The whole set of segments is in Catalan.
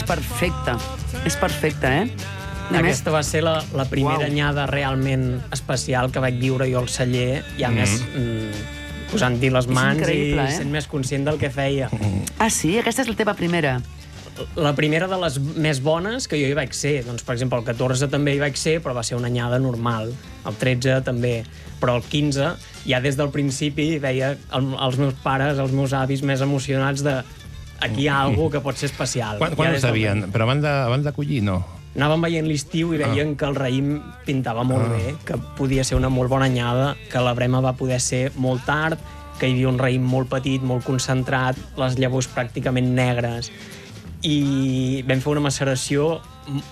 és perfecte. És perfecte, Aquesta va ser la primera anyada realment especial que vaig viure jo al celler, i a més posant-hi les mans i sent més conscient del que feia. Ah, sí? Aquesta és la teva primera? La primera de les més bones que jo hi vaig ser. Doncs, per exemple, el 14 també hi vaig ser, però va ser una anyada normal. El 13 també. Però el 15, ja des del principi, veia els meus pares, els meus avis més emocionats de aquí hi ha alguna cosa que pot ser especial. Quan ho sabien? Però abans de collir, no? Anàvem veient l'estiu i veien que el raïm pintava molt bé, que podia ser una molt bona anyada, que la brema va poder ser molt tard, que hi havia un raïm molt petit, molt concentrat, les llavors pràcticament negres. I vam fer una maceració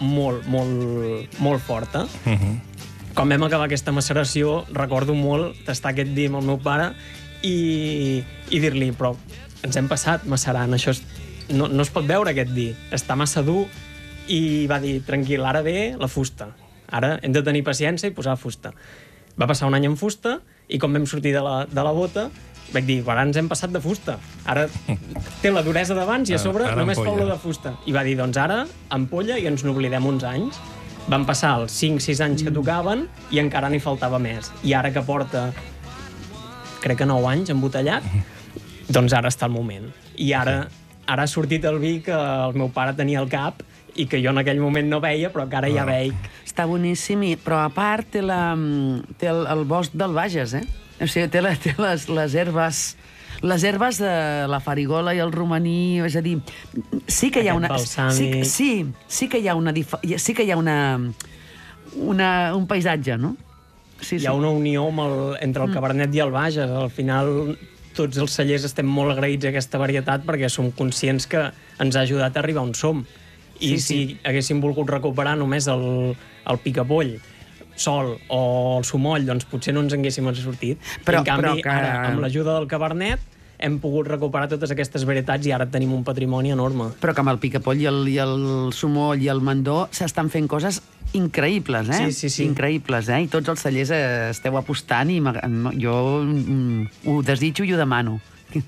molt forta. Quan vam acabar aquesta maceració, recordo molt d'estar aquest dia amb el meu pare i dir-li, però ens hem passat macerant, això no es pot veure aquest vi, està massa dur. I va dir, tranquil, ara ve la fusta. Ara hem de tenir paciència i posar fusta. Va passar un any en fusta i quan vam sortir de la bota vaig dir, ara ens hem passat de fusta. Ara té la duresa d'abans i a sobre només fa olor de fusta. I va dir, doncs ara ampolla i ens n'oblidem uns anys. Van passar els 5-6 anys que tocaven i encara n'hi faltava més. I ara que porta, crec que 9 anys embotellat, doncs ara està el moment. I ara ha sortit el vi que el meu pare tenia al cap i que jo en aquell moment no veia, però que ara ja veig. Està boníssim, però a part té el bosc del Bages, O sigui, té les herbes de la farigola i el romaní, és a dir, sí que hi ha una... Sí que hi ha un paisatge, no? Hi ha una unió entre el Cabernet i el Bages. Al final, tots els cellers estem molt agraïts a aquesta varietat perquè som conscients que ens ha ajudat a arribar on som. I si haguéssim volgut recuperar només el picapoll sol o el sumoll, doncs potser no ens haguéssim sortit. En canvi, ara, amb l'ajuda del Cabernet, hem pogut recuperar totes aquestes varietats i ara tenim un patrimoni enorme. Però que amb el picapoll i el sumoll i el mandó s'estan fent coses increïbles, Sí. Increïbles, I tots els cellers esteu apostant i jo ho desitjo i ho demano.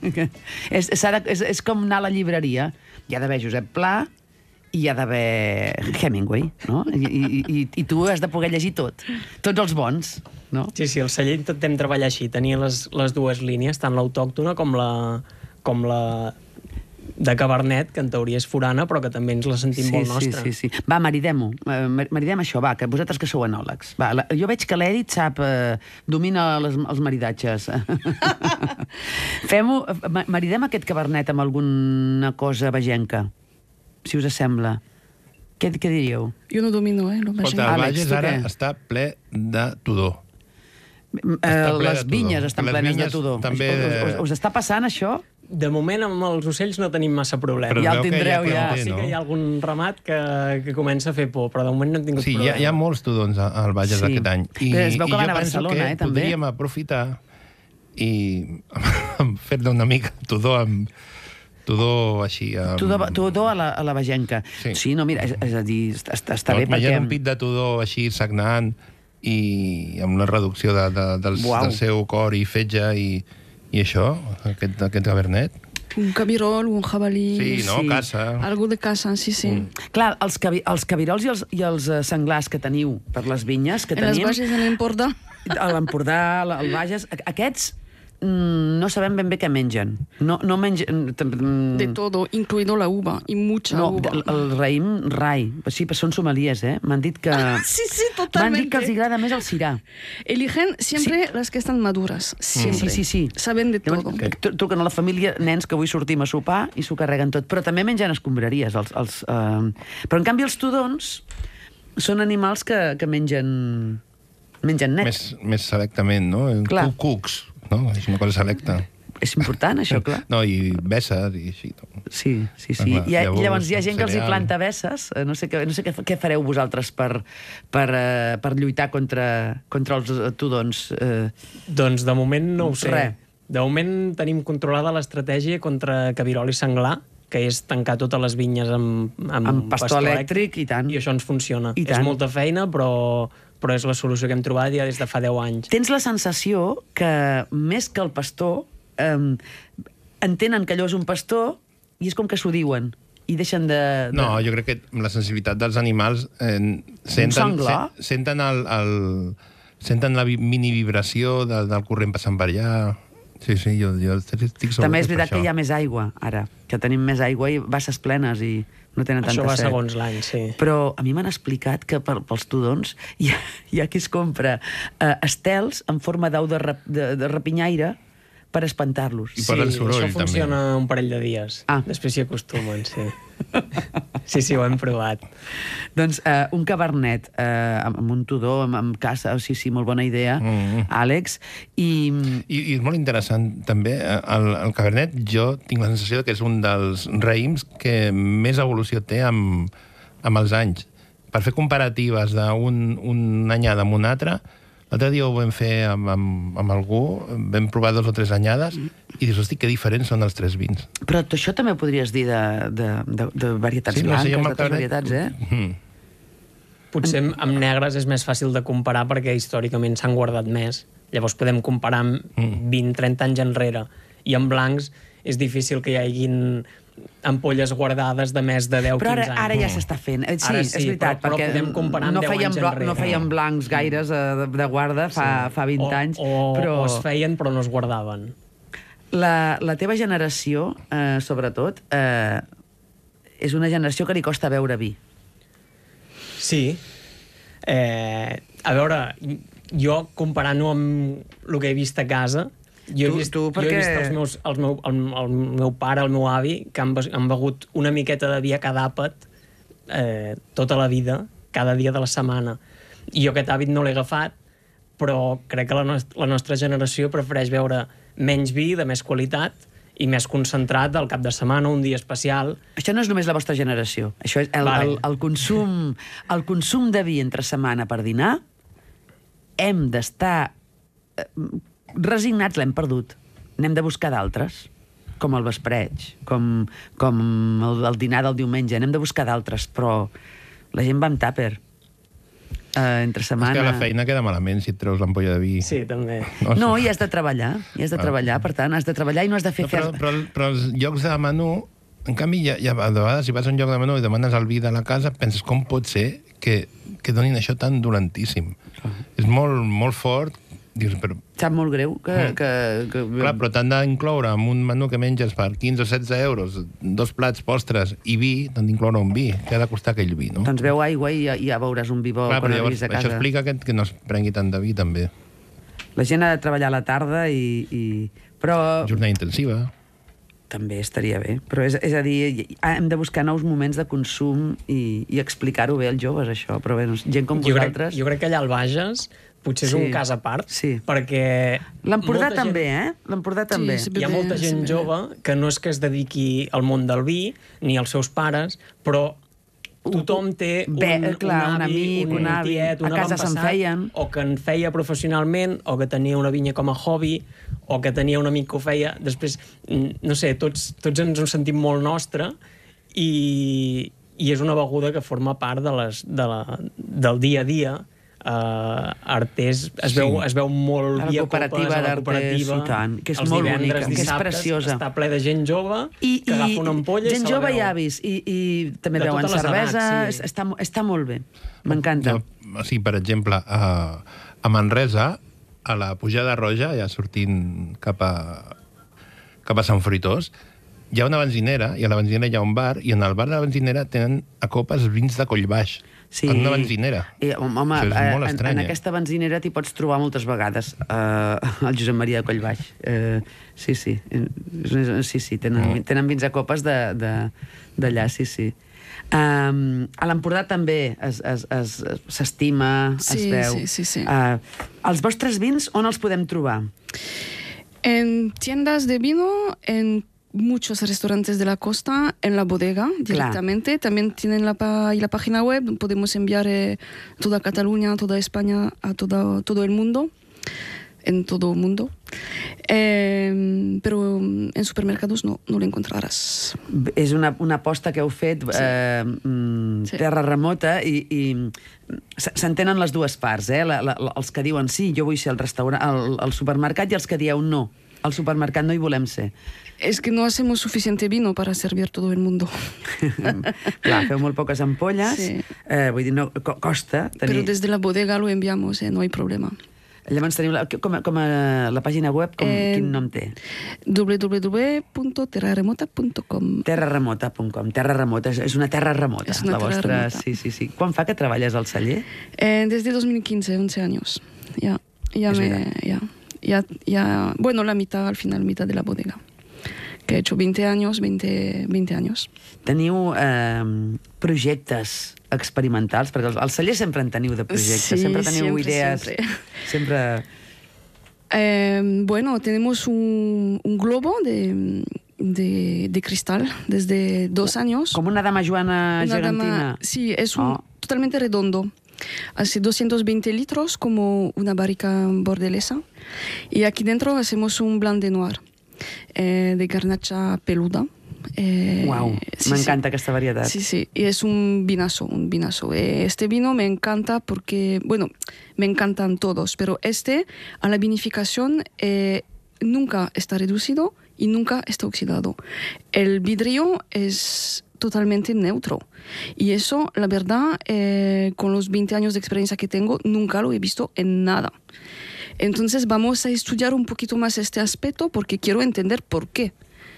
És com anar a la llibreria. Hi ha d'haver Josep Pla i hi ha d'haver Hemingway, no? I tu has de poder llegir tots els bons, no? Sí, el celler intentem treballar així, tenir les dues línies, tant l'autòctona com la de Cabernet, que en teoria és forana, però que també ens la sentim molt nostra. Sí. Va, maridem-ho. Maridem això, va, que vosaltres que sou enòlegs. Va, jo veig que l'Edit domina els maridatges. Maridem aquest Cabernet amb alguna cosa vegenca, si us sembla. Què diríeu? Jo no domino, no vegenca. Escolta, el Bages ara està ple de tudor. Les vinyes estan plenes de tudor. Us està passant això? De moment, amb els ocells no tenim massa problema. Ja el tindreu, ja. Sí que hi ha algun ramat que comença a fer por, però de moment no hem tingut problema. Sí, hi ha molts tudons al Bages aquest any. Es veu que van a Barcelona, també. Podríem aprofitar i fer-ne una mica tudor així. Tudor a la vegenca. Sí, no, mira, és a dir, està bé perquè... Hi ha un pit de tudor així sagnant i amb una reducció del seu cor i fetge i això, aquest Cabernet. Un cabirol, un jabalí... Sí, no? Caça. Algú de caça, sí. Clar, els cabirols i els senglars que teniu per les vinyes que tenim... En les Bages, a l'Empordà. A l'Empordà, al Bages... Aquests no sabem ben bé què mengen. No mengen... De todo, incluido la uva, y mucha uva. El raïm, rai. Sí, però són sommeliers, M'han dit que... Sí, totalmente. M'han dit que els agrada més el sirà. Eligen siempre las que están maduras. Siempre. Sí. Saben de todo. Truquen a la família, nens, que avui sortim a sopar i s'ho carreguen tot. Però també mengen escombraries. Però, en canvi, els tudons són animals que mengen net. Més selectament, no? Cucs. No? És una cosa selecta. És important, això, clar. No, i besses i així. Sí. Llavors hi ha gent que els hi planta besses. No sé què fareu vosaltres per lluitar contra els tudons. Doncs de moment no ho sé. Res. De moment tenim controlada l'estratègia contra cabirol i senglar, que és tancar totes les vinyes amb pastor elèctric, i tant. I això ens funciona. És molta feina, però és la solució que hem trobat ja des de fa 10 anys. Tens la sensació que, més que el pastor, entenen que allò és un pastor i és com que s'ho diuen. i deixen de... No, jo crec que la sensibilitat dels animals senten la mini vibració del corrent passant per allà. Sí, jo estic segur. També és veritat que hi ha més aigua, ara, que tenim més aigua i basses plenes i no tenen tanta set. Això va segons l'any, sí. Però a mi m'han explicat que pels tudons hi ha qui es compra estels en forma d'au de rapinyaire per espantar-los. I per el soroll, això funciona també un parell de dies. Després s'hi acostumen, sí. Sí, ho hem provat. Doncs un cabernet amb un tudó, amb caça, sí, molt bona idea, Àlex. I és molt interessant, també, el cabernet, jo tinc la sensació que és un dels raïms que més evolució té amb els anys. Per fer comparatives d'un anyada amb un altre, l'altre dia ho vam fer amb algú, vam provar 2 o 3 anyades, i dius, hosti, que diferents són els 3 vins. Però això també ho podries dir de varietats blanques, d'altres varietats, Potser amb negres és més fàcil de comparar perquè històricament s'han guardat més. Llavors podem comparar amb 20-30 anys enrere. I amb blancs és difícil que hi haguin ampolles guardades de més de 10-15 anys. Però ara ja s'està fent. Sí, és veritat, però perquè podem comparar amb 10 anys enrere. No feien blancs gaires de guarda fa 20 anys. O es feien però no es guardaven. La teva generació, sobretot, és una generació que li costa beure vi. Sí. A veure, jo comparant-ho amb el que he vist a casa, jo he vist el meu pare, el meu avi, que han begut una miqueta de vi a cada àpat tota la vida, cada dia de la setmana. I jo aquest hàbit no l'he agafat, però crec que la nostra generació prefereix beure menys vi, de més qualitat, i més concentrat al cap de setmana, un dia especial. Això no és només la vostra generació. Això és el consum de vi entre setmana per dinar. Hem d'estar resignats, l'hem perdut. N'hem de buscar d'altres, com el vespreig, com el dinar del diumenge. N'hem de buscar d'altres, però la gent va amb tàper. Entre setmana... És que a la feina queda malament si et treus l'ampolla de vi. Sí, també. No, i has de treballar. Per tant, has de treballar i no has de fer... Però els llocs de menú, en canvi, a vegades, si vas a un lloc de menú i demanes el vi de la casa, penses, com pot ser que donin això tan dolentíssim? És molt fort. Dius, però... Sap molt greu que... Clar, però t'han d'incloure en un menú que menges per 15 o 16 euros, 2 plats, postres i vi, t'han d'incloure un vi. Què ha de costar aquell vi, no? Doncs beu aigua i ja veuràs un vi bo quan arribis a casa. Això explica que no es prengui tant de vi, també. La gent ha de treballar a la tarda però... Jornada intensiva. També estaria bé. Però és a dir, hem de buscar nous moments de consum i explicar-ho bé als joves, això. Però bé, gent com vosaltres... Jo crec que allà al Bages potser és un cas a part, perquè... L'Empordà també, L'Empordà també. Hi ha molta gent jove que no és que es dediqui al món del vi, ni als seus pares, però tothom té un amic, un tiet, un avantpassat, o que en feia professionalment, o que tenia una vinya com a hobby, o que tenia un amic que ho feia. Després, no sé, tots ens ho sentim molt nostre i és una beguda que forma part del dia a dia. Artés es veu molt via copes a la cooperativa, que és molt bonica, que és preciosa, està ple de gent jove que agafa una ampolla i gent jove i avis i també beuen cervesa, està molt bé, m'encanta. Per exemple, a Manresa, a la Pujada Roja, ja sortint cap a Sant Fruitós, hi ha una benzinera, i a la benzinera hi ha un bar, i en el bar de la benzinera tenen a copes vins de Collbaix. Sí. En una benzinera. Home, en aquesta benzinera t'hi pots trobar moltes vegades el Josep Maria de Collbaix. Sí, tenen vins a copes d'allà, sí. A l'Empordà també s'estima, es veu. Sí. Els vostres vins, on els podem trobar? En tiendas de vino, en muchos restaurantes de la costa, en la bodega directamente. También tienen la página web, podemos enviar toda Cataluña, toda España, a todo el mundo, en todo el mundo. Però en supermercados no lo encontraràs. És una aposta que heu fet terra remota i s'entenen les dues parts, els que diuen sí, jo vull ser al supermercat, i els que dieu no. Al supermercat no hi volem ser. Es que no hacemos suficiente vino para servir todo el mundo. Clar, feu molt poques ampolles, Sí. Vull dir, no, costa tenir... Pero desde la bodega lo enviamos, no hay problema. Llavors teniu com a la pàgina web, quin nom té? www.terraremota.com. Terraremota.com. Terra remota, és una terra remota. És una la terra vostra... remota. Sí. Quan fa que treballes al celler? Desde 2015, 11 años. Bueno, la mitad, al final, mitad de la bodega. Que he hecho 20 años. Teniu projectes experimentals? Perquè al celler sempre en teniu de projectes, Sí, sempre teniu idees... siempre. Bueno, tenemos un globo de cristal desde 2 años. Com una dama Joana Una gegantina. dama- sí, es totalmente redondo. Hace 220 litros como una barrica bordelesa. Y aquí dentro hacemos un blanc de noir de garnacha peluda. Uau, m'encanta aquesta varietat. Sí, y es un vinazo. Este vino me encanta porque, bueno, me encantan todos, pero a la vinificación nunca está reducido y nunca está oxidado. El vidrio es totalmente neutro. Y eso, la verdad, con los 20 años de experiencia que tengo, nunca lo he visto en nada. Entonces vamos a estudiar un poquito más este aspecto porque quiero entender por qué.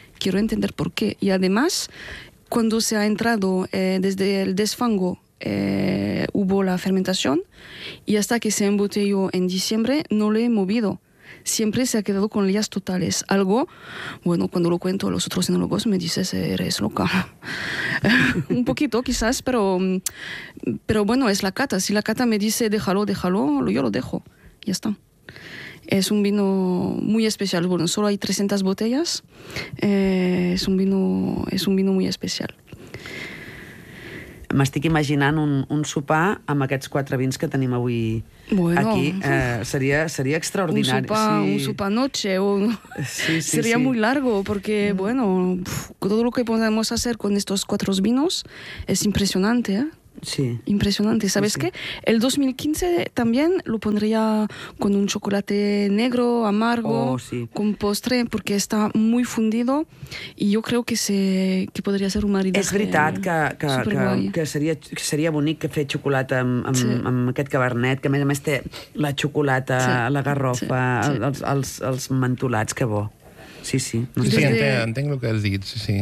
Y además, cuando se ha entrado desde el desfango, hubo la fermentación y hasta que se embotelló en diciembre no lo he movido. Siempre se ha quedado con lías totales. Algo, bueno, cuando lo cuento a los otros enólogos me dices, eres loca. Un poquito quizás, pero bueno, es la cata. Si la cata me dice, déjalo, yo lo dejo. Ya está. Es un vino muy especial. Bueno, solo hay 300 botellas. Es un vino muy especial. M'estic imaginant un sopar amb aquests 4 vins que tenim avui aquí. Seria extraordinari. Un sopar noche. Sería muy largo porque, bueno, todo lo que podemos hacer con estos 4 vinos es impresionante, ¿eh? Sí. Impresionante. ¿Sabes qué? El 2015 también lo pondría con un chocolate negro, amargo, con postre, porque está muy fundido y yo creo que podria ser un maridatge. És veritat que seria bonic fer xocolata amb aquest cabernet, que a més té la xocolata, la garrofa, els mentolats, que bo. Sí. Entenc el que has dit, sí.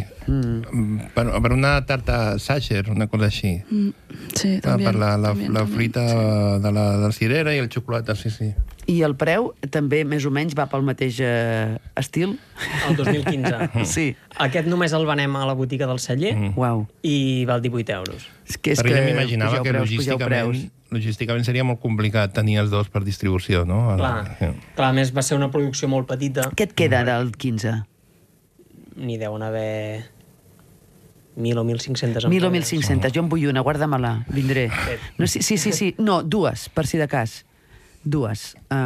Per una tarta Sacher, una cosa així. Sí, també. Per la fruita de la cirera i el xocolata, sí. I el preu també més o menys va pel mateix estil? El 2015. Sí. Aquest només el venem a la botiga del celler i val 18 euros. Perquè jo m'imaginava que logísticament seria molt complicat tenir els dos per distribució, no? Clar, a més va ser una producció molt petita. Què et queda del 15? N'hi deuen haver 1.000 o 1.500 ampolles. 1.000 o 1.500. Jo en vull una, guarda-me-la, vindré. No, sí. No, 2, per si de cas. 2.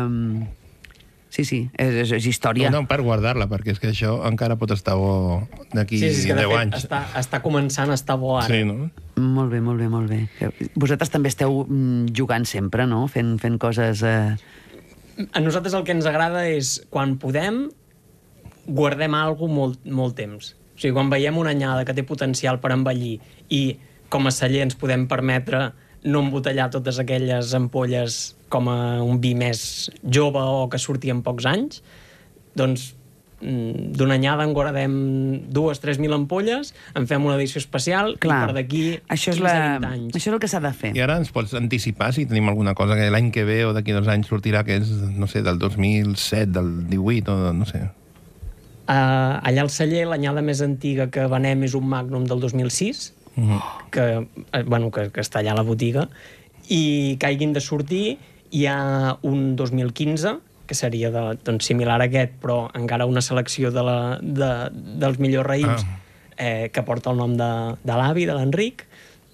Sí, és història. No, per guardar-la, perquè és que això encara pot estar bo d'aquí 10 anys. Està començant a estar bo ara. Sí, no? Molt bé. Vosaltres també esteu jugant sempre, no? Fent coses... A nosaltres el que ens agrada és, quan podem, guardem alguna cosa molt temps. O sigui, quan veiem una anyada que té potencial per envellir i com a celler ens podem permetre no embotellar totes aquelles ampolles com a un vi més jove o que surti en pocs anys, doncs d'una anyada en guardem 2.000-3.000 ampolles, en fem una edició especial i per d'aquí 15-20 anys. Això és el que s'ha de fer. I ara ens pots anticipar si tenim alguna cosa que l'any que ve o d'aquí 2 anys sortirà, que és, no sé, del 2007, del 18 o no sé. Allà al celler l'anyada més antiga que venem és un Magnum del 2006, que està allà a la botiga, i que hagin de sortir hi ha un 2015 que seria similar a aquest, però encara una selecció dels millors raïms que porta el nom de l'avi, de l'Enric.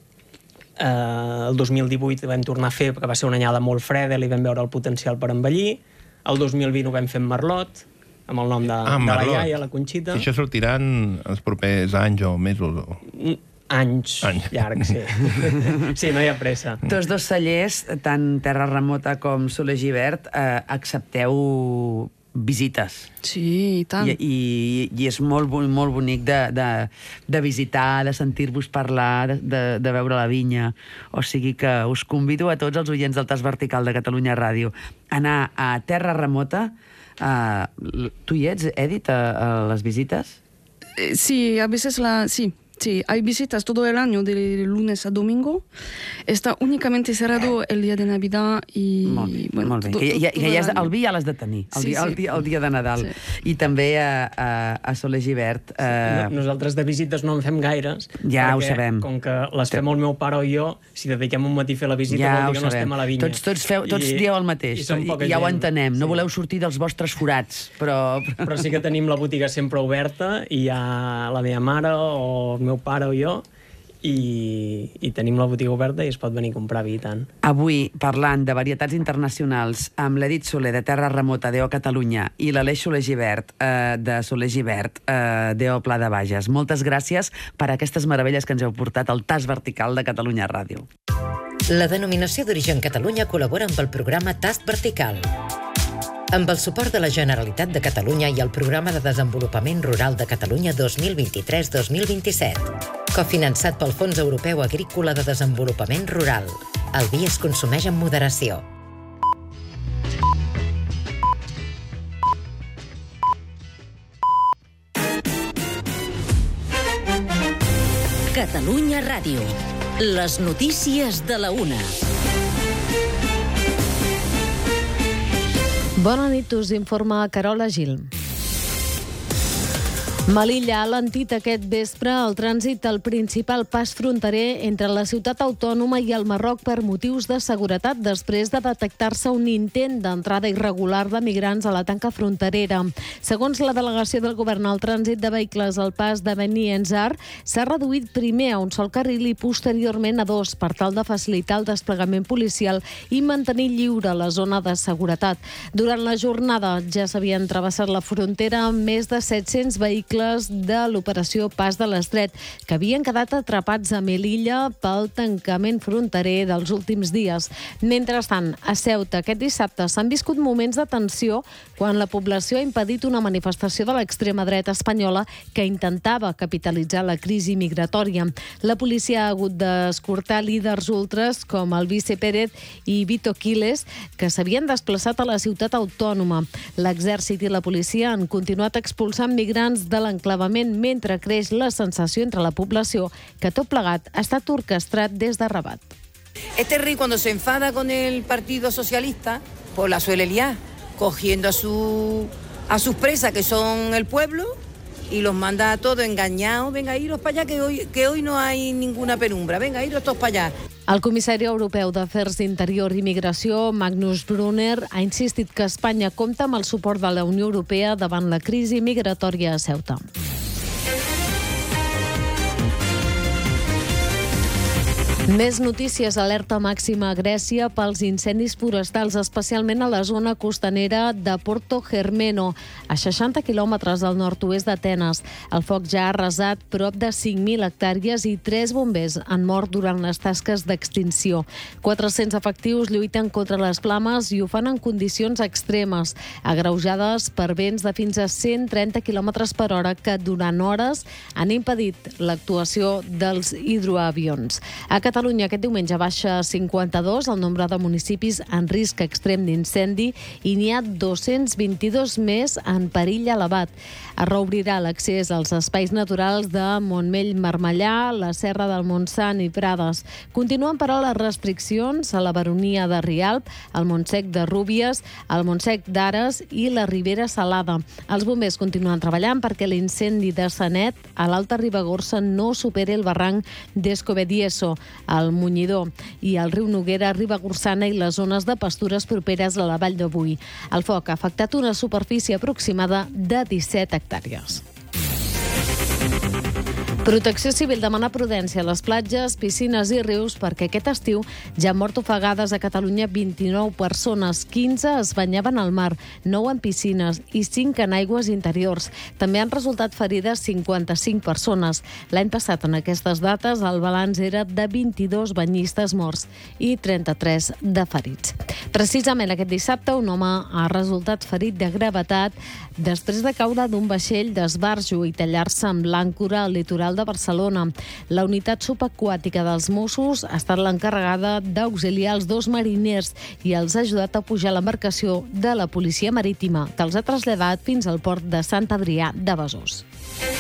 El 2018 vam tornar a fer, perquè va ser una anyada molt freda i vam veure el potencial per envellir. El 2020 ho vam fer amb Merlot, amb el nom de la iaia, la Conxita. I això sortiran els propers anys o mesos? Anys llargs, sí. Sí, no hi ha pressa. Tots dos cellers, tant Terra Remota com Soler Givert, accepteu visites. Sí, i tant. I és molt bonic de visitar, de sentir-vos parlar, de veure la vinya. O sigui que us convido a tots els oients del Tas Vertical de Catalunya Ràdio a anar a Terra Remota. Tu hi ets, Edith, a les visites? Sí, a veces sí, hay visitas todo el año, de lunes a domingo. Está únicamente cerrado el día de Navidad i... Molt bé. El vi ja l'has de tenir, el dia de Nadal. Sí. I també a Soler Gibert. Nosaltres de visites no en fem gaires. Ja ho sabem. Com que les fem el meu pare o jo, si dediquem un matí a fer la visita, vol dir que no estem a la vinya. Tots dieu el mateix. Ja ho entenem. No voleu sortir dels vostres forats, però... Però sí que tenim la botiga sempre oberta i hi ha la meva mare o el meu pare o jo i tenim la botiga oberta i es pot venir a comprar vi, tant. Avui, parlant de varietats internacionals amb l'Edith Soler de Terra Remota, D.O. Catalunya, i l'Aleix Soler Gibert de Soler Gibert, D.O. Pla de Bages. Moltes gràcies per aquestes meravelles que ens heu portat al Tas Vertical de Catalunya Ràdio. La denominació d'origen Catalunya col·labora amb el programa Tast Vertical. Amb el suport de la Generalitat de Catalunya i el Programa de Desenvolupament Rural de Catalunya 2023-2027. Cofinançat pel Fons Europeu Agrícola de Desenvolupament Rural. El vi es consumeix amb moderació. Catalunya Ràdio. Les notícies de la una. Bona nit, us informa Carola Gil. Melilla ha alentit aquest vespre el trànsit al principal pas fronterer entre la ciutat autònoma i el Marroc per motius de seguretat després de detectar-se un intent d'entrada irregular de migrants a la tanca fronterera. Segons la delegació del govern, el trànsit de vehicles al pas de Beni Enzar s'ha reduït primer a un sol carril i posteriorment a dos per tal de facilitar el desplegament policial i mantenir lliure la zona de seguretat. Durant la jornada ja s'havien travessat la frontera més de 700 vehicles de l'operació Pas de l'Estret, que havien quedat atrapats a Melilla pel tancament fronterer dels últims dies. Mentrestant, a Ceuta aquest dissabte s'han viscut moments de tensió quan la població ha impedit una manifestació de l'extrema dreta espanyola que intentava capitalitzar la crisi migratòria. La policia ha hagut d'escortar líders ultres com el Vice Pérez i Vito Quiles, que s'havien desplaçat a la ciutat autònoma. L'exèrcit i la policia han continuat expulsant migrants de l'enclavament mentre creix la sensació entre la població que tot plegat ha estat orquestrat des de Rabat. Este rey cuando se enfada con el Partido Socialista, pues la suele liar, cogiendo a sus presas que son el pueblo y los manda a todos engañados. Venga, iros para allá que hoy no hay ninguna penumbra. Venga, iros todos para allá. El comissari europeu d'Afers Interior i Migració, Magnus Brunner, ha insistit que Espanya compta amb el suport de la Unió Europea davant la crisi migratòria a Ceuta. Més notícies. Alerta màxima a Grècia pels incendis forestals, especialment a la zona costanera de Porto Germeno, a 60 quilòmetres al nord-oest d'Atenes. El foc ja ha arrasat prop de 5.000 hectàrees i 3 bombers han mort durant les tasques d'extinció. 400 efectius lluiten contra les flames i ho fan en condicions extremes, agreujades per vents de fins a 130 km per hora que durant hores han impedit l'actuació dels hidroavions. A Catalunya aquest diumenge baixa a 52 el nombre de municipis en risc extrem d'incendi i n'hi ha 222 més en perill elevat. Es reobrirà l'accés als espais naturals de Montmell-Marmellà, la Serra del Montsant i Prades. Continuen, però, les restriccions a la baronia de Rialp, al Montsec de Rúbies, al Montsec d'Ares i la Ribera Salada. Els bombers continuen treballant perquè l'incendi de Sanet, a l'Alta Ribagorça, no superi el barranc d'Escobedieso, al Munyidor, i al riu Noguera, Ribagorçana i les zones de pastures properes a la Vall de Boí. El foc ha afectat una superfície aproximada de 17 hectàrees. Protecció Civil demana prudència a les platges, piscines i rius perquè aquest estiu ja han mort ofegades a Catalunya 29 persones. 15 es banyaven al mar, 9 en piscines i 5 en aigües interiors. També han resultat ferides 55 persones. L'any passat, en aquestes dates, el balanç era de 22 banyistes morts i 33 de ferits. Precisament aquest dissabte, un home ha resultat ferit de gravetat després de caure d'un vaixell d'esbarjo i tallar-se amb l'àncora al litoral de Barcelona. La unitat subaquàtica dels Mossos ha estat l'encarregada d'auxiliar els 2 mariners i els ha ajudat a pujar l'embarcació de la policia marítima, que els ha traslladat fins al port de Sant Adrià de Besòs.